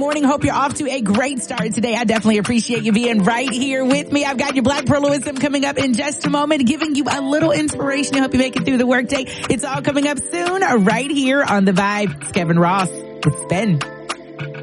morning. Hope you're off to a great start today. I definitely appreciate you being right here with me. I've got your Black Pearl of Wisdom coming up in just a moment, giving you a little inspiration to help you make it through the workday. It's all coming up soon right here on The Vibe. It's Kevin Ross. It's Ben.